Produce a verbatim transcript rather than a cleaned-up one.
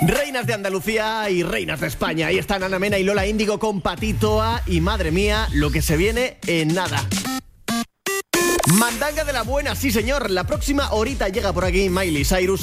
Reinas de Andalucía y reinas de España. Ahí están Ana Mena y Lola Índigo con Patitoa. Y madre mía, lo que se viene en nada. Mandanga de la buena, sí señor. La próxima horita llega por aquí Miley Cyrus.